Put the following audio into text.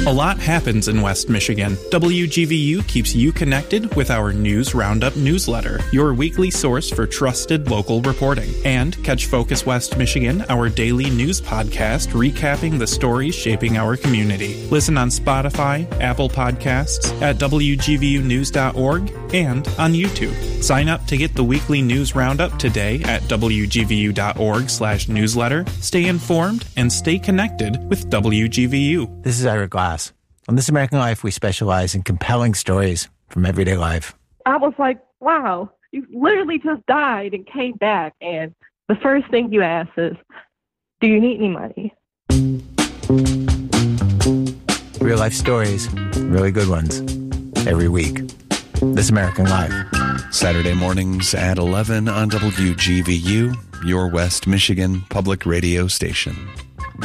A lot happens in West Michigan. WGVU keeps you connected with our News Roundup newsletter, your weekly source for trusted local reporting. And catch Focus West Michigan, our daily news podcast recapping the stories shaping our community. Listen on Spotify, Apple Podcasts, at WGVUnews.org, and on YouTube. Sign up to get the weekly News Roundup today at WGVU.org/newsletter. Stay informed and stay connected with WGVU. This is Ira Glass. On This American Life, we specialize in compelling stories from everyday life. I was like, wow, you literally just died and came back. And the first thing you ask is, do you need any money? Real life stories, really good ones, every week. This American Life. Saturday mornings at 11 on WGVU, your West Michigan public radio station.